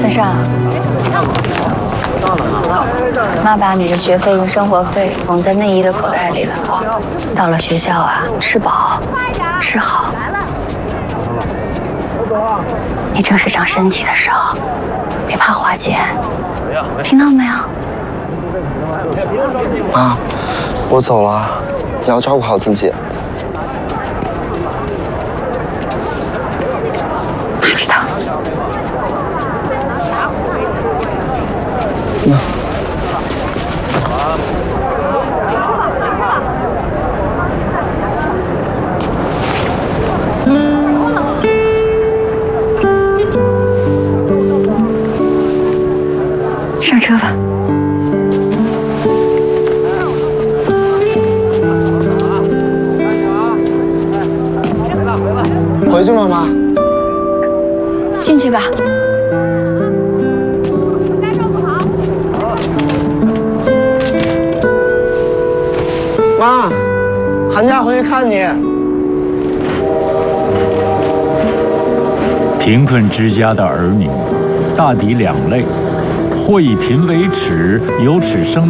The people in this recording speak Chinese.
晚上，妈把你的学费用生活费缝在内衣的口袋里了。到了学校啊，吃饱，吃好。你正是长身体的时候，别怕花钱，听到没有？ 妈，我走了，你要照顾好自己。 妈知道。上车吧。 回去吗，妈？ 进去吧。 妈，寒假回去看你。 贫困之家的儿女，大抵两类，或以贫为耻，有耻生。